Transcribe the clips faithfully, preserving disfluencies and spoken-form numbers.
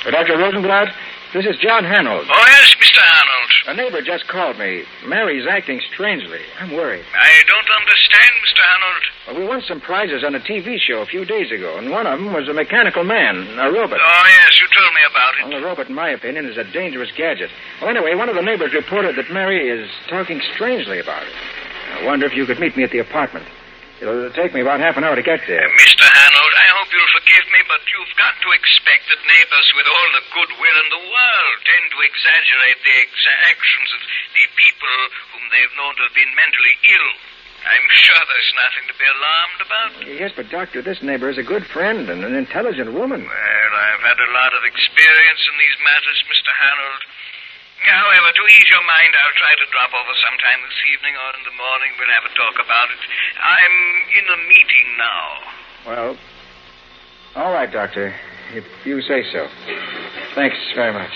Doctor Rosenblatt, this is John Hanold. Oh, yes, Mister Hanold. A neighbor just called me. Mary's acting strangely. I'm worried. I don't understand, Mister Hanold. Well, we won some prizes on a T V show a few days ago, and one of them was a mechanical man, a robot. Oh, yes, you told me about it. Well, the robot, in my opinion, is a dangerous gadget. Well, anyway, one of the neighbors reported that Mary is talking strangely about it. I wonder if you could meet me at the apartment. It'll take me about half an hour to get there. Uh, Mister Hanold, I hope you'll forgive me, but you've got to expect that neighbors with all the goodwill in the world tend to exaggerate the ex- actions of the people whom they've known to have been mentally ill. I'm sure there's nothing to be alarmed about. Yes, but, Doctor, this neighbor is a good friend and an intelligent woman. Well, I've had a lot of experience in these matters, Mister Hanold. However, to ease your mind, I'll try to drop over sometime this evening or in the morning. We'll have a talk about it. I'm in a meeting now. Well, all right, Doctor, if you say so. Thanks very much.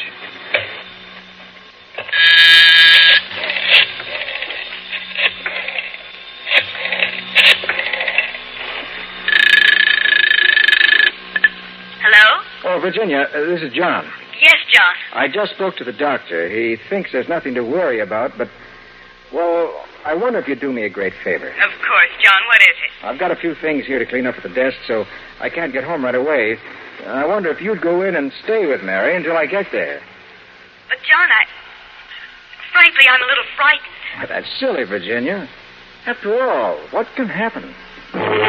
Hello? Oh, Virginia, uh, this is John. Yes, John. I just spoke to the doctor. He thinks there's nothing to worry about, but, well, I wonder if you'd do me a great favor. Of course, John. What is it? I've got a few things here to clean up at the desk, so I can't get home right away. I wonder if you'd go in and stay with Mary until I get there. But, John, I... Frankly, I'm a little frightened. Why, that's silly, Virginia. After all, what can happen?